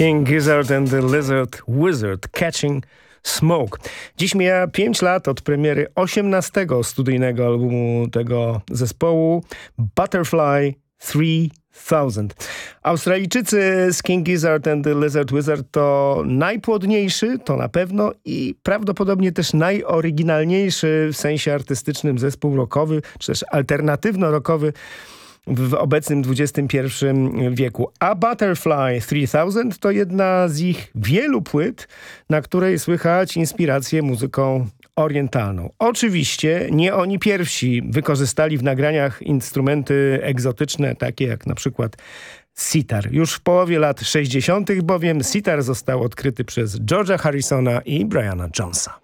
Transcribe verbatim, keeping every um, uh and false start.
King Gizzard and the Lizard Wizard Catching Smoke. Dziś mija pięć lat od premiery osiemnastego studyjnego albumu tego zespołu Butterfly three thousand. Australijczycy z King Gizzard and the Lizard Wizard to najpłodniejszy, to na pewno, i prawdopodobnie też najoryginalniejszy w sensie artystycznym zespół rockowy, czy też alternatywno-rockowy w obecnym dwudziestym pierwszym wieku. A Butterfly three thousand to jedna z ich wielu płyt, na której słychać inspirację muzyką orientalną. Oczywiście nie oni pierwsi wykorzystali w nagraniach instrumenty egzotyczne, takie jak na przykład sitar. Już w połowie lat sześćdziesiątych bowiem sitar został odkryty przez George'a Harrisona i Briana Jonesa.